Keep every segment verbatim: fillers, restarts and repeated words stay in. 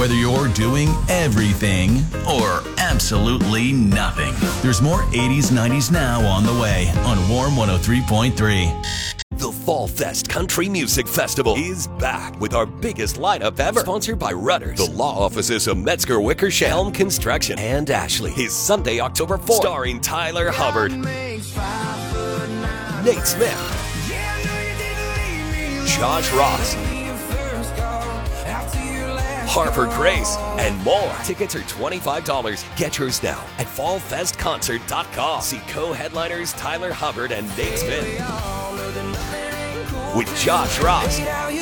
Whether you're doing everything or absolutely nothing, there's more eighties, nineties now on the way on Warm one oh three point three. The Fall Fest Country Music Festival is back with our biggest lineup ever. Sponsored by Rudders, the law offices of Metzger Wickersham, Helm Construction, and Ashley. Is Sunday, October fourth. Starring Tyler Hubbard, Nate Smith, Josh Ross, Harper Grace, and more. Tickets are twenty-five dollars. Get yours now at fall fest concert dot com. See co-headliners Tyler Hubbard and Nate Smith with Josh Ross,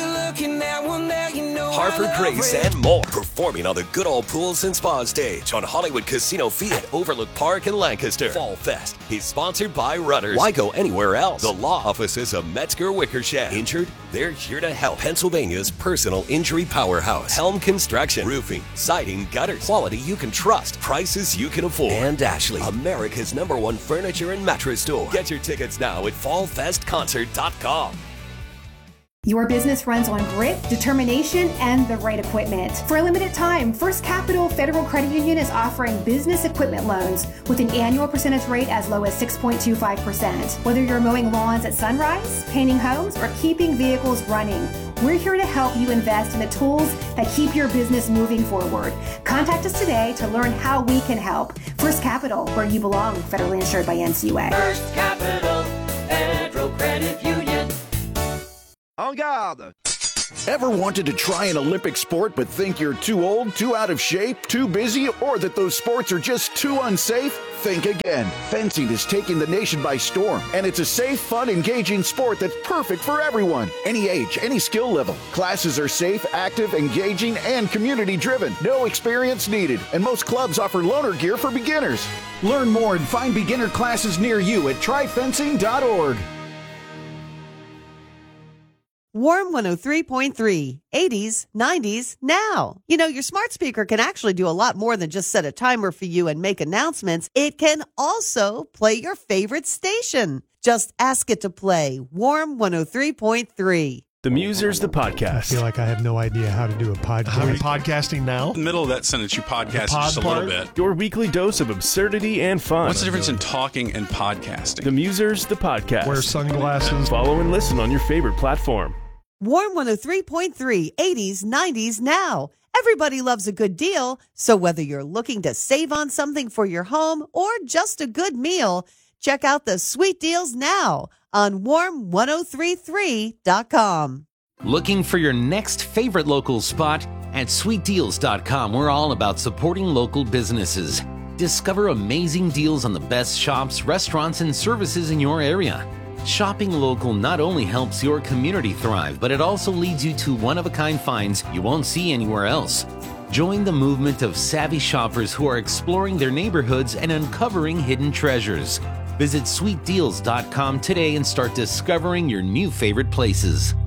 Harper Grace, and more. Performing on the Good Old Pools and Spa stage on Hollywood Casino Field at Overlook Park in Lancaster. Fall Fest is sponsored by Rudders. Why go anywhere else? The law offices of Metzger Wickersham. Injured? They're here to help. Pennsylvania's personal injury powerhouse. Helm Construction. Roofing, siding, gutters. Quality you can trust. Prices you can afford. And Ashley, America's number one furniture and mattress store. Get your tickets now at fall fest concert dot com. Your business runs on grit, determination, and the right equipment. For a limited time, First Capital Federal Credit Union is offering business equipment loans with an annual percentage rate as low as six point two five percent. Whether you're mowing lawns at sunrise, painting homes, or keeping vehicles running, we're here to help you invest in the tools that keep your business moving forward. Contact us today to learn how we can help. First Capital, where you belong, federally insured by N C U A. First Capital Federal Credit Union. En garde! Ever wanted to try an Olympic sport but think you're too old, too out of shape, too busy, or that those sports are just too unsafe? Think again. Fencing is taking the nation by storm, and it's a safe, fun, engaging sport that's perfect for everyone. Any age, any skill level. Classes are safe, active, engaging, and community-driven. No experience needed, and most clubs offer loaner gear for beginners. Learn more and find beginner classes near you at try fencing dot org. Warm one oh three point three, eighties, nineties, now. You know, your smart speaker can actually do a lot more than just set a timer for you and make announcements. It can also play your favorite station. Just ask it to play Warm one oh three point three. The Musers, the podcast. I feel like I have no idea how to do a podcast. I'm podcasting now. In the middle of that sentence, you podcast just a little bit. Your weekly dose of absurdity and fun. What's the difference in talking and podcasting? The Musers, the podcast. Wear sunglasses. Follow and listen on your favorite platform. Warm one oh three point three, eighties, nineties, now. Everybody loves a good deal, so whether you're looking to save on something for your home or just a good meal, check out the sweet deals now on warm ten thirty-three dot com. Looking for your next favorite local spot? At sweet deals dot com, we're all about supporting local businesses. Discover amazing deals on the best shops, restaurants, and services in your area. Shopping local not only helps your community thrive, but it also leads you to one-of-a-kind finds you won't see anywhere else. Join the movement of savvy shoppers who are exploring their neighborhoods and uncovering hidden treasures. Visit sweet deals dot com today and start discovering your new favorite places.